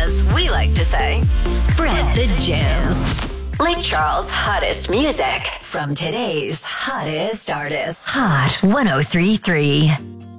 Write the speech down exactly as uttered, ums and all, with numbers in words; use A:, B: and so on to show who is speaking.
A: as we like to say, spread the jams. Lake Charles' hottest music from today's hottest artists. Hot one oh three point three.